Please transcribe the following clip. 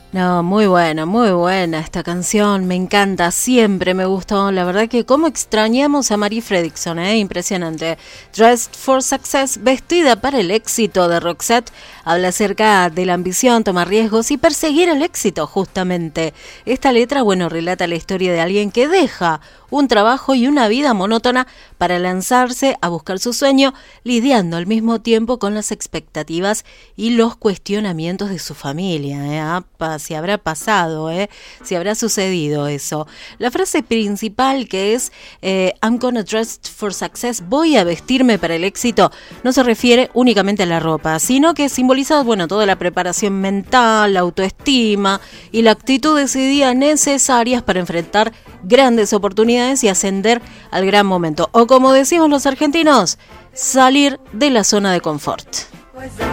No, muy buena esta canción, me encanta, siempre me gustó, la verdad que cómo extrañamos a Marie Fredriksson, impresionante. Dressed for Success, vestida para el éxito de Roxette, habla acerca de la ambición, tomar riesgos y perseguir el éxito justamente. Esta letra, relata la historia de alguien que deja un trabajo y una vida monótona para lanzarse a buscar su sueño, lidiando al mismo tiempo con las expectativas y los cuestionamientos de su familia. Si habrá pasado, si habrá sucedido eso. La frase principal que es I'm gonna dress for success, voy a vestirme para el éxito, no se refiere únicamente a la ropa, sino que simboliza toda la preparación mental, la autoestima y la actitud decidida necesarias para enfrentar grandes oportunidades y ascender al gran momento. O como decimos los argentinos, salir de la zona de confort.